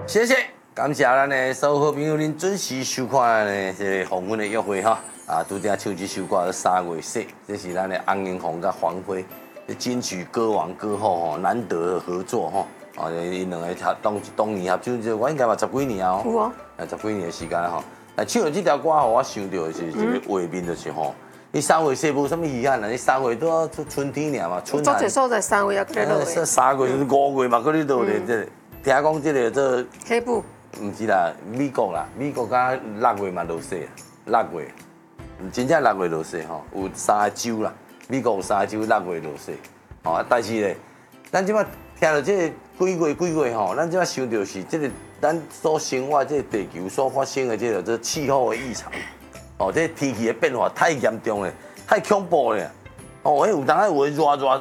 谢谢，感谢咱的所有好朋友，恁准时收看咱的这个黄昏的约会哈。拄则唱这首歌3月雪，这是咱的翁英宏甲黄辉，金曲歌王歌后吼，难得的合作吼。因两个当年合唱，我应该嘛10几年啊。 有哦。 10几年的时间吼。唱了这条歌，我想到的是一个画面，就是吼。你3月雪无什么遗憾啦，你3月都要春天尔嘛，春寒。 做一所在3月也搁咧落诶。3月5月嘛，搁咧落咧这。听讲这个做。 黑布。 唔是啦，美国啦，美国甲6月嘛落雪，6月。真正6月落雪吼，有3个州啦，美国有3个州6月落雪，吼，但是咧，咱即摆听到这个几月吼，咱即摆想到是这个咱所生活这个地球所发生的这个气候的异常，哦，这天气的变化太严重了，太恐怖了，哦，有当下有热到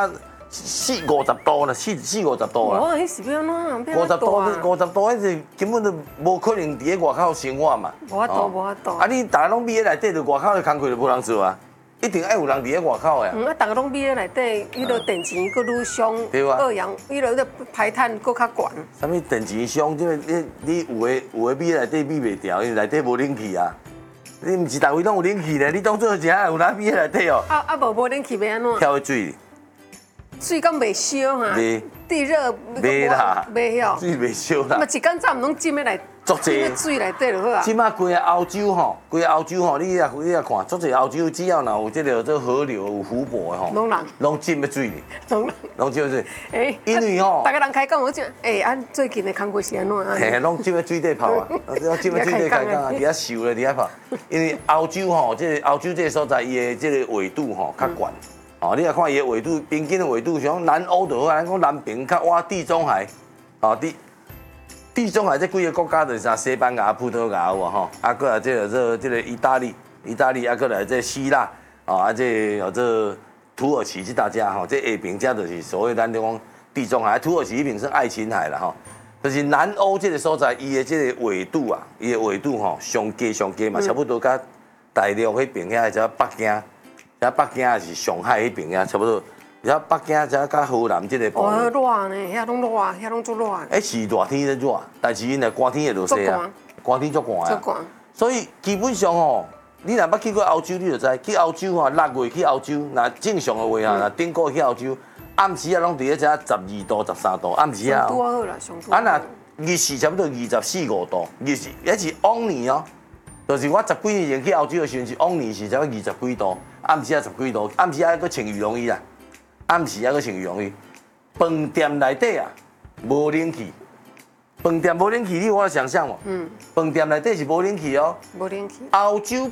40-50度啦，40-50度啦。 哦，迄是要哪 ？50度，迄是根本就无可能伫咧外口生活嘛。 无法度，无法度。 啊，你大家拢闭咧内底，就外口的工课就无人做啊，一定爱有人伫咧外口呀。 大家拢闭咧内底，迄个电钱佫愈伤， 对啊。 二氧，迄个排碳佫较悬。 啥物电钱伤？即个你有诶闭咧内底闭袂掉，因为内底无冷气啊。你毋是逐位拢有冷气咧，你当做是有哪闭咧内底哦？ 无冷气要安怎？ 跳水。 水敢袂烧哈？地热袂啦， 袂晓。 水袂烧啦。 嘛一竿早毋拢浸咧内，浸水内底就好啊。 即摆规个欧洲吼，你也看，足侪欧洲只要若有这个做河流有湖泊的吼，拢浸咧水里，拢浸咧水。因为吼， 大家人开讲我讲，最近的工作是安怎啊？ 嘿，拢浸咧水底泡啊，浸咧水底开讲啊，伫遐受咧，伫遐泡。因为欧洲吼，欧洲这个所在，伊的这个纬度吼较悬。哦，你来看伊的纬度，平均的纬度，像南欧就好，咱讲南边较哇地中海，哦地中海这几个国家就是啥西班牙、葡萄牙有啊吼，啊过来这个意大利，啊过来这希腊，啊这这土耳其这大家吼，这下边这就是所谓咱讲地中海，土耳其那边是爱琴海啦吼，就是南欧这个所在，伊的这个纬度啊，伊的纬度吼上低嘛，差不多甲大陆那边遐叫北京。北京也是上海迄边啊，差不多。然后北京才甲河南这个部分。 热呢，遐拢热，遐拢足热。 是热天咧热，但是因为寒天会落雪啊，寒天足寒啊。所以基本上吼，你若捌去过欧洲，你就知去欧洲吼，6月去欧洲，若正常的话啊，若顶个去欧洲，暗时啊拢伫咧遮12度、13度，暗时啊。 上拄好啦，上拄。 若日时差不多24-25度，日时也是往年哦。就是我10几年前去欧洲的时阵是往年是差不多20几度，暗时啊10几度，暗时啊搁穿羽绒衣啦，暗时啊搁穿羽绒衣。饭店内底啊无冷气，饭店无冷气，你有法想象无？饭店内底是无冷气哦。 无冷气。 欧洲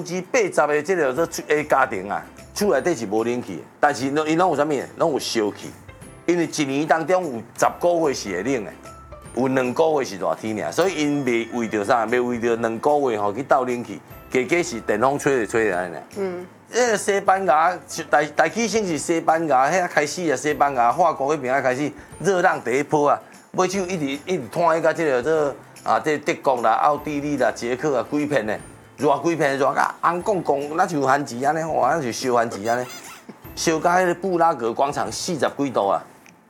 80%的这个家庭啊，厝内底是无冷气，但是因拢有啥物？拢有烧气，因为一年当中有10个月是会冷的。有2个月是热天尔，所以因袂为着啥，袂为着2个月吼去斗冷气，加是电风吹安尼尔。迄个西班牙大起先是西班牙遐开始啊，西班牙、法国迄边啊开始热浪第一波啊，尾手一直拖到这个这德国啦、奥地利啦、捷克啊，几片呢，热几片热甲红公公，那像番薯安尼，哇，那就烧番薯安尼，烧到迄个布拉格广场40几度啊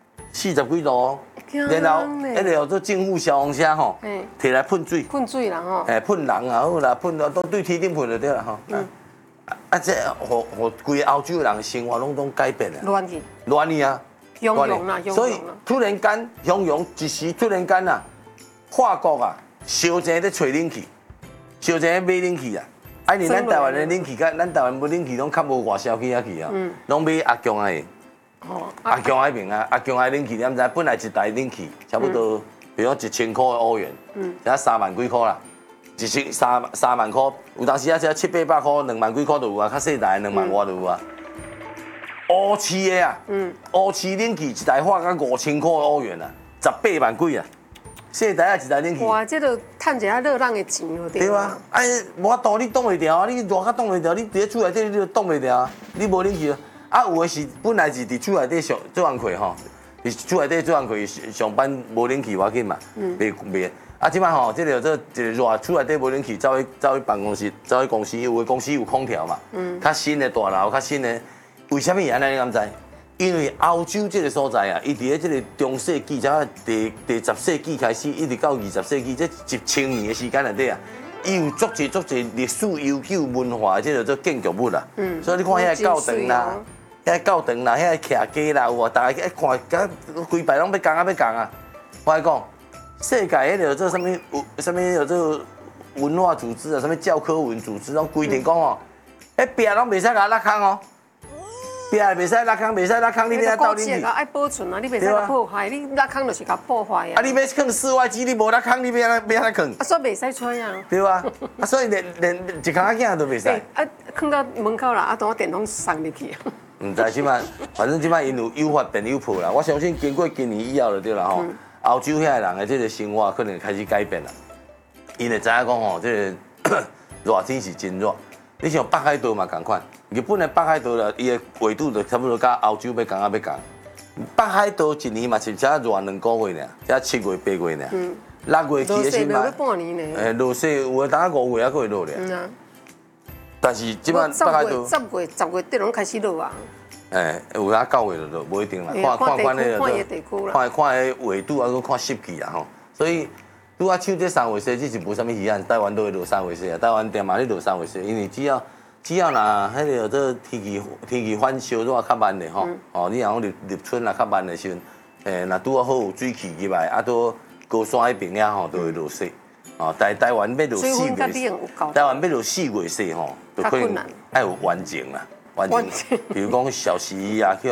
，40几度哦。然后，迄个做政府消防车吼，摕来喷水， 喷水啦吼， 喷人啊好啦，喷都对天顶喷就对啦吼。这互规个欧洲人生活拢改变了。乱去啊， 汹涌啦， 所以突然间汹涌一时，突然间啊，法国啊，烧钱咧找冷气，烧钱买冷气啊。因为咱台湾的冷气，咱台湾无冷气拢较无外销去遐去啊，拢买阿强的。阿强迄边啊，阿强的冷气，你毋知本来一台冷气差不多，比如1000块欧元，现在3万几块啦，3万块，有当时啊，只700-800块，2万几块都有啊，较细台2万外都有啊。乌市的啊，乌市冷气一台花到5000块欧元啊，18万几啊，细台啊一台冷气。 哇，这都趁一下热浪的钱了对啊，无法度你挡袂掉啊，你热较挡袂掉，你伫咧厝内底你就挡袂掉啊，你无冷气。有的是本来是伫厝内底做工课吼，伫厝内底做工课上班无冷气要紧嘛，袂。即摆吼，这个热，厝内底无冷气，走去办公室，走去公司，有的公司有空调嘛，较新的大楼，较新的，为什么安尼你敢知？ 因为欧洲这个所在啊，伊伫咧这个中世纪，才第10世纪开始，一直到20世纪，这1000年的时间内底啊，伊有足侪历史悠久文化的这个做建筑物啦。所以你看遐教堂啦，遐教堂啦，遐徛街啦，有啊，大家一看，甲规排拢要讲啊。我来讲，世界迄个做啥物做文化组织啊，啥物教科文组织，拢规定讲哦，迄壁拢袂使甲落空哦。壁袂使落空，袂使落空，你要倒进去。 爱保存啊，你袂使甲破坏，你落空就是甲破坏啊。 啊，你要放室外机，你无落空，你要安怎放？ 啊，所以袂使吹啊。 对吧？啊，所以连一空仔囝都袂使。 啊，放到门口啦，啊，当我电筒送入去。 唔知即摆，反正即摆因有有法变有破啦。我相信经过今年以后就对啦吼。欧洲遐人的这个生活可能开始改变啦。因会知影讲吼，这个热天是真热。你像北海道嘛同款，日本的北海道啦，伊的纬度就差不多甲欧洲要共。北海道一年嘛是只热2个月尔，只7月8月尔，6月起的时嘛， 半年呢。 落雪有的等下5月还可以落咧。但是即摆北海道 10月底拢开始落啊。 有影9月就落，无一定啦，看迄纬度啊，佮看湿气啊吼，所以。拄啊，像这3月雪，这是无啥物遗憾，台湾都会落3月雪啊，台湾店嘛咧落3月雪，因为只要若迄个这天气反烧热较慢的吼，你若讲入春啊较慢的时阵，若拄啊好有水汽入来，啊都高山迄边遐吼都会落雪，台湾要落4月雪，台湾要落4月雪吼，就可能爱有完整啦，完整，比如讲小溪啊，去